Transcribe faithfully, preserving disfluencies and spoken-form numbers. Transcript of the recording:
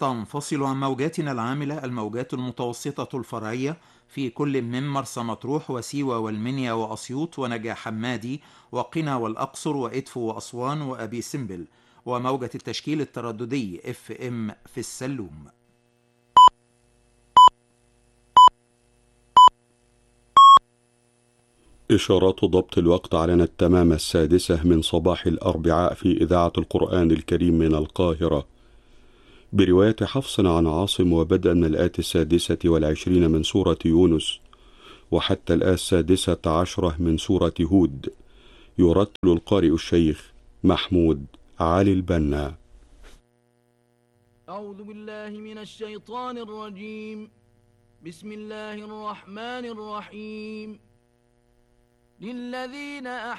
تنفصل عن موجاتنا العاملة الموجات المتوسطة الفرعية في كل من مرسى مطروح وسيوة والمنيا وأسيوط ونجع حمادي وقنا والأقصر وإدفو وأسوان وأبي سمبل، وموجة التشكيل الترددي اف ام في السلوم. إشارات ضبط الوقت علنت تمام السادسة من صباح الأربعاء في إذاعة القرآن الكريم من القاهرة برواية حفص عن عاصم، وبدءا من الآية السادسة والعشرين من سورة يونس وحتى الآية السادسة عشرة من سورة هود. يرتل القارئ الشيخ محمود علي البنا. أعوذ بالله من الشيطان الرجيم. بسم الله الرحمن الرحيم. للذين